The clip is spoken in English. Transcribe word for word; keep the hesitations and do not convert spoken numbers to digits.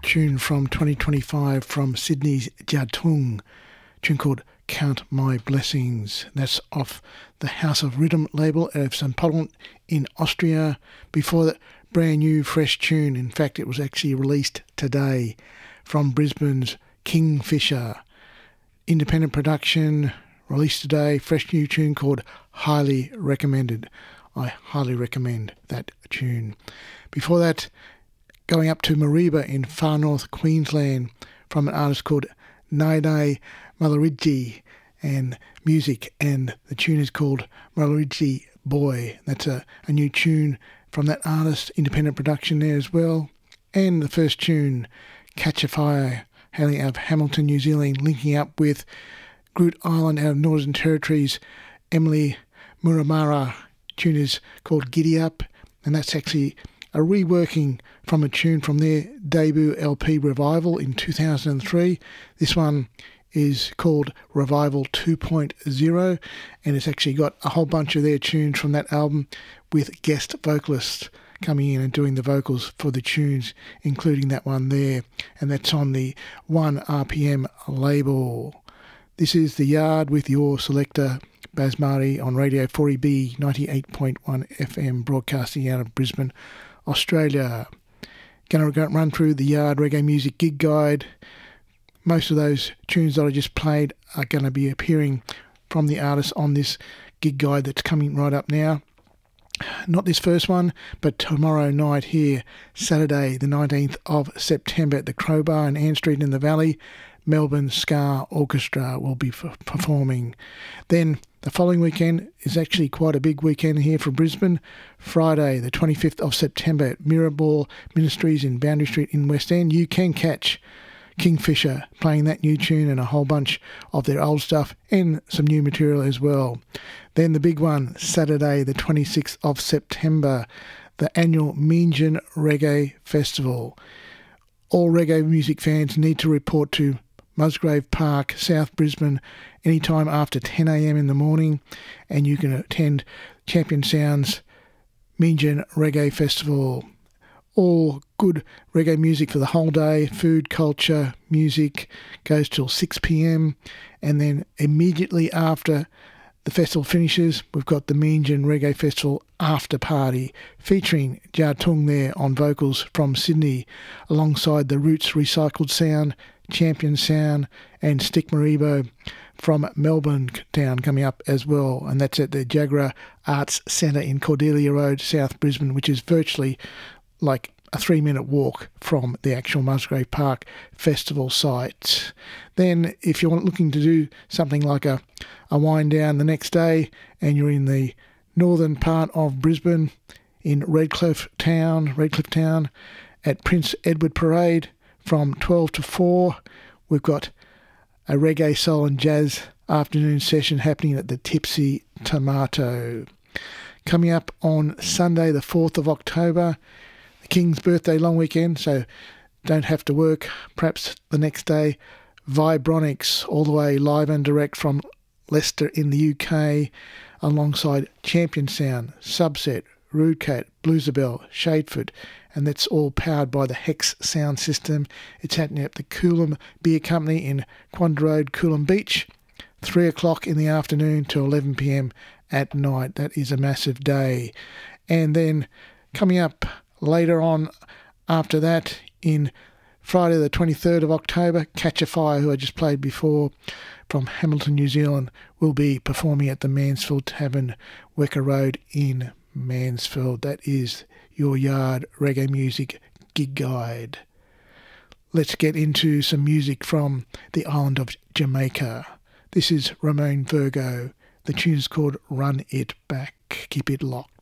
tune from twenty twenty-five from Sydney's Jiatung, tune called Count My Blessings. That's off the House of Rhythm label out of Saint Pollen in Austria. Before that, brand new fresh tune. In fact, it was actually released today from Brisbane's Kingfisher. Independent production, released today, fresh new tune called Highly Recommended. I highly recommend that tune. Before that, going up to Mareeba in far north Queensland from an artist called Naidai Malaridji and music, and the tune is called Malaridji Boy. That's a, a new tune from that artist, independent production there as well. And the first tune, Catch a Fire, hailing out of Hamilton, New Zealand, linking up with Groote Eylandt out of Northern Territories, Emily Muramara. Tune is called Giddy Up, and that's actually a reworking from a tune from their debut L P Revival in two thousand three. This one is called Revival two point oh, and it's actually got a whole bunch of their tunes from that album with guest vocalists coming in and doing the vocals for the tunes, including that one there, and that's on the one R P M label. This is The Yard with your selector, Baz Marty, on Radio four E B ninety-eight point one F M, broadcasting out of Brisbane, Australia. Going to run through the Yard Reggae Music Gig Guide. Most of those tunes that I just played are going to be appearing from the artists on this gig guide that's coming right up now. Not this first one, but tomorrow night here, Saturday the nineteenth of September at the Crowbar in Ann Street in the Valley, Melbourne Ska Orchestra will be f- performing. Then the following weekend is actually quite a big weekend here for Brisbane. Friday the twenty-fifth of September at Mirrorball Ministries in Boundary Street in West End. You can catch Kingfisher playing that new tune and a whole bunch of their old stuff and some new material as well. Then the big one, Saturday the twenty-sixth of September, the annual Meanjin Reggae Festival. All reggae music fans need to report to Musgrave Park, South Brisbane, anytime after ten a m in the morning, and you can attend Champion Sound's Meanjin Reggae Festival. All good reggae music for the whole day, food, culture, music, goes till six p m, and then immediately after the festival finishes, we've got the Meanjin Reggae Festival after party, featuring Jiatung there on vocals from Sydney, alongside the Roots Recycled Sound, Champion Sound, and Stick Maribo from Melbourne town coming up as well, and that's at the Jaguar Arts Centre in Cordelia Road, South Brisbane, which is virtually like a three minute walk from the actual Musgrave Park festival site. Then if you're looking to do something like a, a wind down the next day and you're in the northern part of Brisbane in Redcliffe Town, Redcliffe Town at Prince Edward Parade from twelve to four, we've got a reggae, soul and jazz afternoon session happening at the Tipsy Tomato. Coming up on Sunday the fourth of October, the King's birthday long weekend, so don't have to work perhaps the next day. Vibronics, all the way live and direct from Leicester in the U K, alongside Champion Sound, Subset, Rude Cat, Bluesabel, Shadeford, and that's all powered by the Hex sound system. It's happening at the Coolum Beer Company in Quandra Road, Coolum Beach, three o'clock in the afternoon to eleven p m at night. That is a massive day. And then coming up later on after that, in Friday the twenty-third of October, Catch a Fire, who I just played before, from Hamilton, New Zealand, will be performing at the Mansfield Tavern, Wecker Road in Mansfield. That is your Yard Reggae Music Gig Guide. Let's get into some music from the island of Jamaica. This is Ramon Virgo. The tune is called Run It Back. Keep it locked.